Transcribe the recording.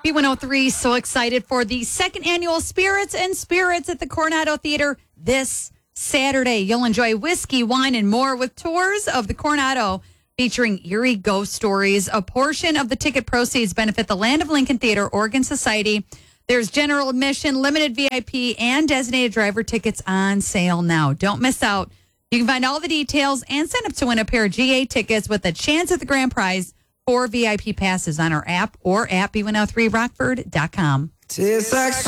B103, so excited for the second annual Spirits and Spirits at the Coronado Theater this Saturday. You'll enjoy whiskey, wine, and more with tours of the Coronado featuring eerie ghost stories. A portion of the ticket proceeds benefit the Land of Lincoln Theater Organ Society. There's general admission, limited VIP, and designated driver tickets on sale now. Don't miss out. You can find all the details and sign up to win a pair of GA tickets with a chance at the grand prize for VIP passes on our app or at B103Rockford.com.